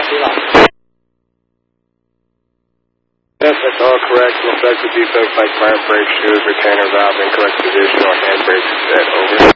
Yes, that's all correct. Looks like the defect like fire brake shoes, retainer valve, incorrect position, or handbrake set. Over.